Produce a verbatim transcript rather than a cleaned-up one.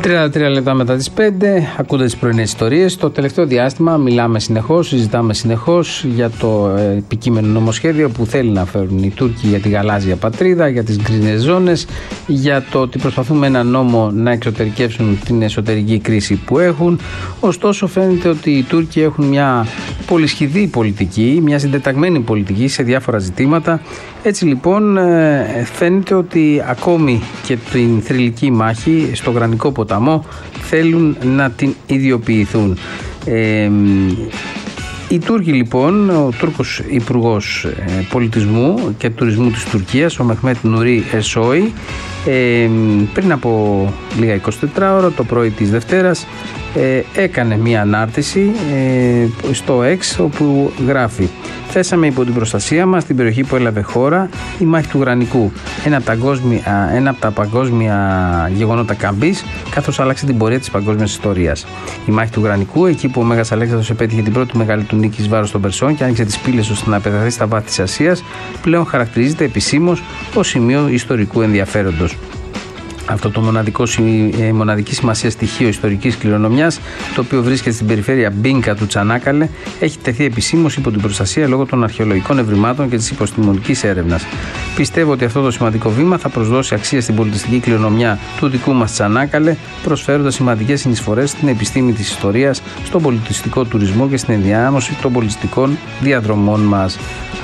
τριάντα τρία λεπτά μετά τις πέντε, ακούτε τις πρωινές ιστορίες. Το τελευταίο διάστημα μιλάμε συνεχώς, συζητάμε συνεχώς για το επικείμενο νομοσχέδιο που θέλει να φέρουν οι Τούρκοι για τη γαλάζια πατρίδα, για τις γκρίνες ζώνες, για το ότι προσπαθούν με ένα νόμο να εξωτερικεύσουν την εσωτερική κρίση που έχουν. Ωστόσο, φαίνεται ότι οι Τούρκοι έχουν μια πολυσχηδή πολιτική, μια συντεταγμένη πολιτική σε διάφορα ζητήματα. Έτσι λοιπόν φαίνεται ότι ακόμη και την θρυλική μάχη στο Γρανικό ποταμό θέλουν να την ιδιοποιηθούν. Ε, οι Τούρκοι λοιπόν, ο Τούρκος Υπουργός Πολιτισμού και Τουρισμού της Τουρκίας, ο Μεχμέτ Νουρί Εσόη, ε, πριν από λίγα εικοσιτέσσερις ώρα, το πρωί της Δευτέρας, ε, έκανε μία ανάρτηση ε, στο X, όπου γράφει: «Θέσαμε υπό την προστασία μας την περιοχή που έλαβε χώρα η μάχη του Γρανικού, ένα από τα, παγκόσμια, ένα από τα παγκόσμια γεγονότα καμπής, καθώς άλλαξε την πορεία της παγκόσμιας ιστορίας. Η μάχη του Γρανικού, εκεί που ο Μέγας Αλέξανδρος επέτυχε την πρώτη μεγάλη του νίκη εις βάρος των Περσών και άνοιξε τις πύλες ώστε να επεκταθεί στα βάθη της Ασίας, πλέον χαρακτηρίζεται επισήμως ως σημείο ιστορικού ενδιαφέροντος. Αυτό το μοναδικό, μοναδική σημασία στοιχείο ιστορικής κληρονομιάς, το οποίο βρίσκεται στην περιφέρεια Μπίνκα του Τσανάκαλε, έχει τεθεί επισήμως υπό την προστασία λόγω των αρχαιολογικών ευρημάτων και της επιστημονικής έρευνας. Πιστεύω ότι αυτό το σημαντικό βήμα θα προσδώσει αξία στην πολιτιστική κληρονομιά του δικού μας Τσανάκαλε, προσφέροντας σημαντικές συνεισφορές στην επιστήμη της ιστορίας, στον πολιτιστικό τουρισμό και στην ενδιάμωση των πολιτιστικών διαδρομών μας».